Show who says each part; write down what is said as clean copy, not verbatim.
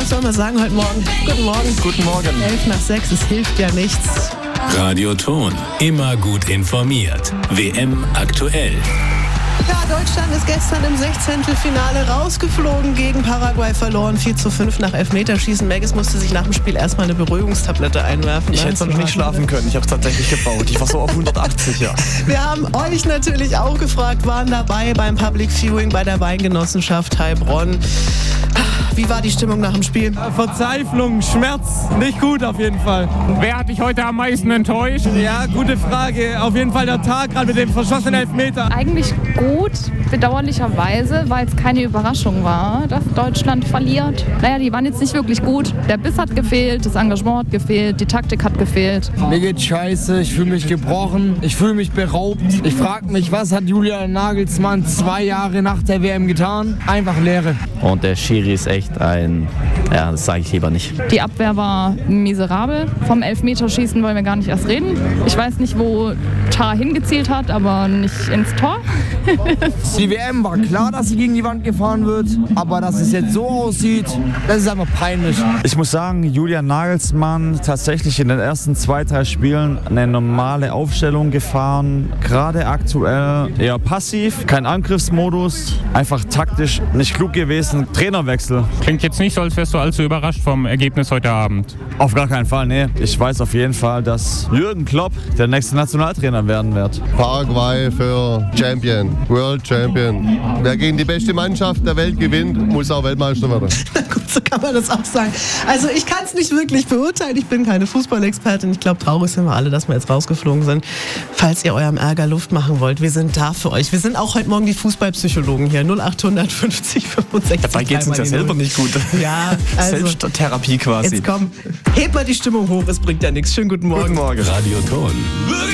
Speaker 1: soll man sagen heute Morgen? Guten Morgen.
Speaker 2: Guten Morgen.
Speaker 1: 5:11, es hilft ja nichts.
Speaker 3: Radio Ton, immer gut informiert. WM aktuell.
Speaker 1: Ja, Deutschland ist gestern im 16. rausgeflogen, gegen Paraguay verloren, 4:5 nach Elfmeterschießen. Megis musste sich nach dem Spiel erstmal eine Beruhigungstablette einwerfen.
Speaker 2: Ich hätte sonst nicht schlafen können, ich habe es tatsächlich gebaut. Ich war so auf 180, ja.
Speaker 1: Wir haben euch natürlich auch gefragt, waren dabei beim Public Viewing bei der Weingenossenschaft Heilbronn. Wie war die Stimmung nach dem Spiel?
Speaker 4: Verzweiflung, Schmerz, nicht gut auf jeden Fall.
Speaker 5: Wer hat dich heute am meisten enttäuscht?
Speaker 4: Ja, gute Frage. Auf jeden Fall der Tag, gerade mit dem verschossenen Elfmeter.
Speaker 6: Eigentlich gut, bedauerlicherweise, weil es keine Überraschung war, dass Deutschland verliert. Naja, die waren jetzt nicht wirklich gut. Der Biss hat gefehlt, das Engagement hat gefehlt, die Taktik hat gefehlt.
Speaker 7: Mir geht's scheiße, ich fühle mich gebrochen, ich fühle mich beraubt. Ich frage mich, was hat Julian Nagelsmann 2 Jahre nach der WM getan? Einfach Leere.
Speaker 8: Und der Schiri ist echt das sage ich lieber nicht.
Speaker 6: Die Abwehr war miserabel. Vom Elfmeterschießen wollen wir gar nicht erst reden. Ich weiß nicht, wo Tah hingezielt hat, aber nicht ins Tor.
Speaker 7: Die WM war klar, dass sie gegen die Wand gefahren wird, aber dass es jetzt so aussieht, das ist einfach peinlich.
Speaker 9: Ich muss sagen, Julian Nagelsmann tatsächlich in den ersten 2-3 Spielen eine normale Aufstellung gefahren. Gerade aktuell eher passiv, kein Angriffsmodus, einfach taktisch nicht klug gewesen. Trainerwechsel.
Speaker 5: Klingt jetzt nicht so, als wärst du allzu überrascht vom Ergebnis heute Abend.
Speaker 9: Auf gar keinen Fall, nee. Ich weiß auf jeden Fall, dass Jürgen Klopp der nächste Nationaltrainer werden wird.
Speaker 10: Paraguay für Champion, World Champion. Wer gegen die beste Mannschaft der Welt gewinnt, muss auch Weltmeister werden.
Speaker 1: Na gut, so kann man das auch sagen. Also ich kann es nicht wirklich beurteilen, ich bin keine Fußballexpertin. Ich glaube, traurig sind wir alle, dass wir jetzt rausgeflogen sind. Falls ihr eurem Ärger Luft machen wollt, wir sind da für euch. Wir sind auch heute Morgen die Fußballpsychologen hier. 0800 50 65.
Speaker 2: Dabei geht es uns ja selber nicht gut.
Speaker 1: Ja, also
Speaker 2: Selbsttherapie quasi.
Speaker 1: Jetzt komm, hebt mal die Stimmung hoch, es bringt ja nichts. Schönen guten Morgen.
Speaker 2: Guten Morgen.
Speaker 3: Radio Ton.